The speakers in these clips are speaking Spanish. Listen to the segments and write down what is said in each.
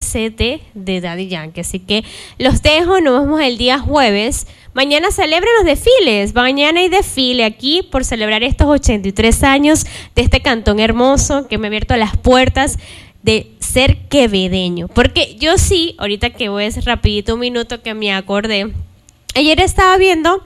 ABCD de Daddy Yankee. Así que los dejo, nos vemos el día jueves. Mañana celebren los desfiles. Mañana hay desfile aquí por celebrar estos 83 años de este cantón hermoso que me ha abierto las puertas de ser quevedeño. Porque yo sí, ahorita que voy a hacer rapidito un minuto que me acordé. Ayer estaba viendo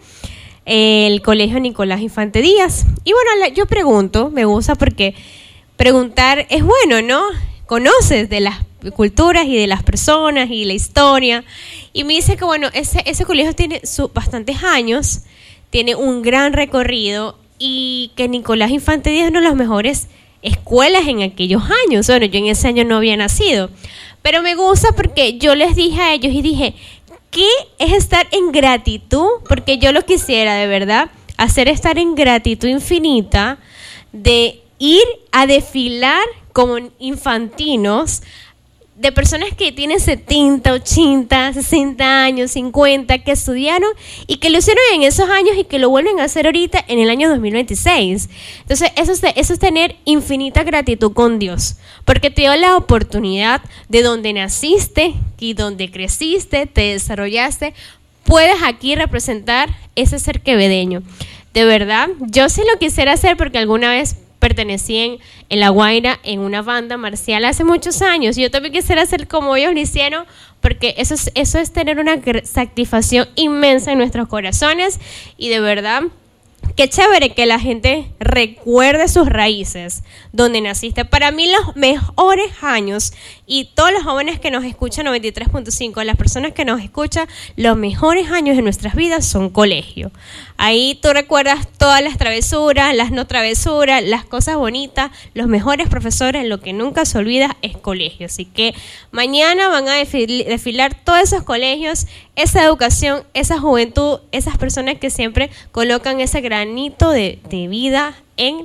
el Colegio Nicolás Infante Díaz. Y bueno, yo pregunto, me gusta porque preguntar es bueno, ¿no? Conoces de las culturas y de las personas y la historia. Y me dice que bueno, ese colegio tiene bastantes años, tiene un gran recorrido y que Nicolás Infante Díaz es una de las mejores escuelas en aquellos años. Bueno, yo en ese año no había nacido, pero me gusta porque yo les dije a ellos y dije, ¿qué es estar en gratitud? Porque yo lo quisiera de verdad, estar en gratitud infinita de ir a desfilar como infantinos de personas que tienen 70, 80, 60 años, 50, que estudiaron y que lo hicieron en esos años y que lo vuelven a hacer ahorita en el año 2026. Entonces, eso es tener infinita gratitud con Dios, porque te dio la oportunidad de donde naciste y donde creciste, te desarrollaste, puedes aquí representar ese ser quevedeño. De verdad, yo sí lo quisiera hacer porque alguna vez pertenecí en La Guaira en una banda marcial hace muchos años. Yo también quisiera hacer como ellos lo hicieron, porque eso es tener una satisfacción inmensa en nuestros corazones. Y de verdad, qué chévere que la gente recuerde sus raíces, donde naciste. Para mí los mejores años, y todos los jóvenes que nos escuchan 93.5, las personas que nos escuchan, los mejores años de nuestras vidas son colegio. Ahí tú recuerdas todas las travesuras, las no travesuras, las cosas bonitas, los mejores profesores. Lo que nunca se olvida es colegio. Así que mañana van a desfilar todos esos colegios, esa educación, esa juventud, esas personas que siempre colocan ese granito de vida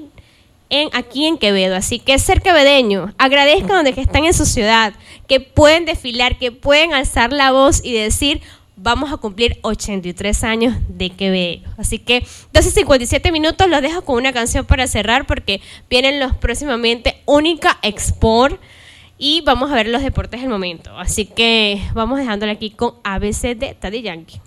aquí en Quevedo. Así que ser quevedeño, agradezcan donde que están en su ciudad, que pueden desfilar, que pueden alzar la voz y decir, vamos a cumplir 83 años de Quevedo. Así que 12:57 minutos, los dejo con una canción para cerrar porque vienen los próximamente Única Export y vamos a ver los deportes del momento. Así que vamos dejándole aquí con ABC de Daddy Yankee.